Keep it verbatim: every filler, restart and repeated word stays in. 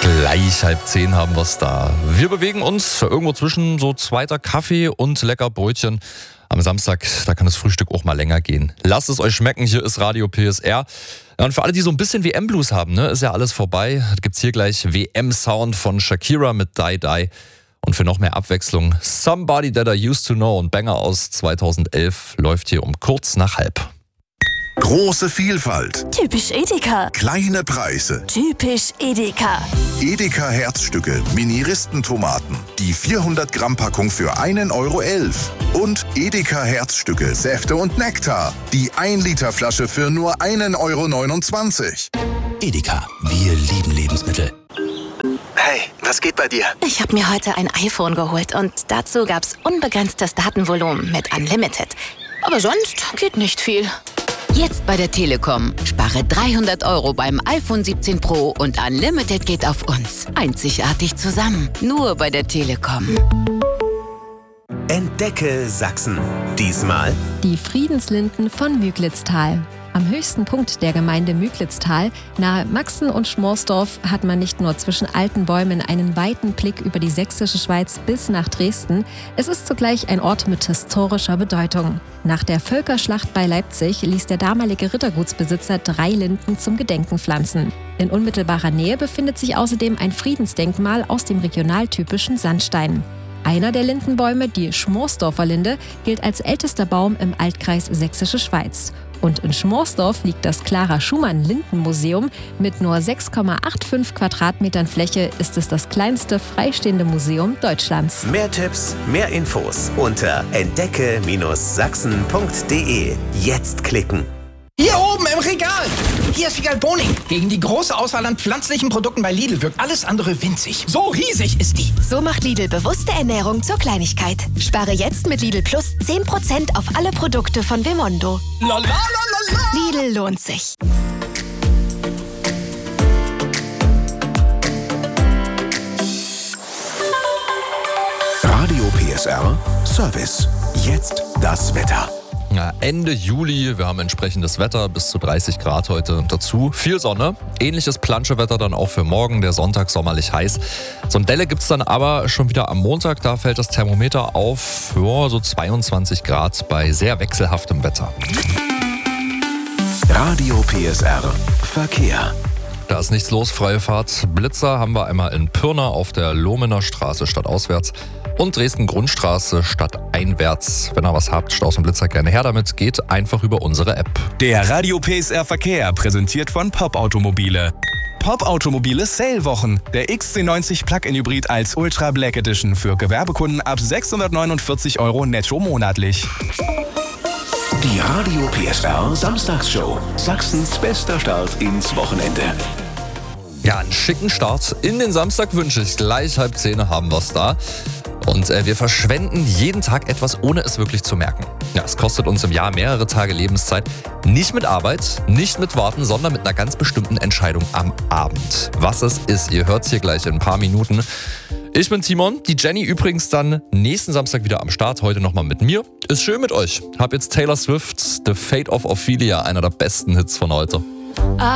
Gleich halb zehn haben wir es da. Wir bewegen uns irgendwo zwischen so zweiter Kaffee und lecker Brötchen. Am Samstag, da kann das Frühstück auch mal länger gehen. Lasst es euch schmecken, hier ist Radio P S R. Ja, und für alle, die so ein bisschen W M-Blues haben, ne, ist ja alles vorbei. Da gibt's hier gleich W M-Sound von Shakira mit Die Die. Und für noch mehr Abwechslung, Somebody That I Used To Know, und Banger aus zweitausendelf, läuft hier um kurz nach halb. Große Vielfalt. Typisch Edeka. Kleine Preise. Typisch Edeka. Edeka Herzstücke, Mini-Ristentomaten. Die vierhundert Gramm Packung für einen Euro elf. Und Edeka Herzstücke, Säfte und Nektar. Die ein Liter Flasche für nur einen Euro neunundzwanzig. Edeka, wir lieben Lebensmittel. Hey, was geht bei dir? Ich habe mir heute ein iPhone geholt und dazu gab's unbegrenztes Datenvolumen mit Unlimited. Aber sonst geht nicht viel. Jetzt bei der Telekom. Spare dreihundert Euro beim iPhone siebzehn Pro und Unlimited geht auf uns. Einzigartig zusammen. Nur bei der Telekom. Entdecke Sachsen. Diesmal die Friedenslinden von Müglitztal. Am höchsten Punkt der Gemeinde Müglitztal, nahe Maxen und Schmorsdorf, hat man nicht nur zwischen alten Bäumen einen weiten Blick über die sächsische Schweiz bis nach Dresden. Es ist zugleich ein Ort mit historischer Bedeutung. Nach der Völkerschlacht bei Leipzig ließ der damalige Rittergutsbesitzer drei Linden zum Gedenken pflanzen. In unmittelbarer Nähe befindet sich außerdem ein Friedensdenkmal aus dem regionaltypischen Sandstein. Einer der Lindenbäume, die Schmorsdorfer Linde, gilt als ältester Baum im Altkreis Sächsische Schweiz. Und in Schmorsdorf liegt das Clara-Schumann-Lindenmuseum. Mit nur sechs Komma fünfundachtzig Quadratmetern Fläche ist es das kleinste freistehende Museum Deutschlands. mehr Tipps, mehr Infos unter entdecke Sachsen punkt de. Jetzt klicken. Hier oben im Regal. Hier ist Figal Boning. Gegen die große Auswahl an pflanzlichen Produkten bei Lidl wirkt alles andere winzig. So riesig ist die. So macht Lidl bewusste Ernährung zur Kleinigkeit. Spare jetzt mit Lidl Plus zehn Prozent auf alle Produkte von Vemondo. La, la, la, la, la. Lidl lohnt sich. Radio P S R Service. Jetzt das Wetter. Ja, Ende Juli, wir haben entsprechendes Wetter, bis zu dreißig Grad heute dazu. Viel Sonne, ähnliches Planschewetter dann auch für morgen, der Sonntag sommerlich heiß. So ein Delle gibt es dann aber schon wieder am Montag, da fällt das Thermometer auf ja, so zweiundzwanzig Grad bei sehr wechselhaftem Wetter. Radio P S R Verkehr. Da ist nichts los, freie Fahrt. Blitzer haben wir einmal in Pirna auf der Lohmener Straße stadtauswärts und Dresden-Grundstraße stadteinwärts. Wenn ihr was habt, Staus und Blitzer, gerne her damit. Geht einfach über unsere App. Der Radio P S R Verkehr, präsentiert von Pop Automobile. Pop Automobile Sale-Wochen. Der X C neunzig Plug-in Hybrid als Ultra Black Edition für Gewerbekunden ab sechshundertneunundvierzig Euro netto monatlich. Die Radio P S R Samstagsshow. Sachsens bester Start ins Wochenende. Ja, einen schicken Start in den Samstag wünsche ich. Gleich halb zehn haben wir es da. Und äh, wir verschwenden jeden Tag etwas, ohne es wirklich zu merken. Ja, es kostet uns im Jahr mehrere Tage Lebenszeit. Nicht mit Arbeit, nicht mit Warten, sondern mit einer ganz bestimmten Entscheidung am Abend. Was es ist, ihr hört es hier gleich in ein paar Minuten. Ich bin Timon, die Jenny übrigens dann nächsten Samstag wieder am Start, heute nochmal mit mir. Ist schön mit euch. Hab jetzt Taylor Swift, The Fate of Ophelia, einer der besten Hits von heute.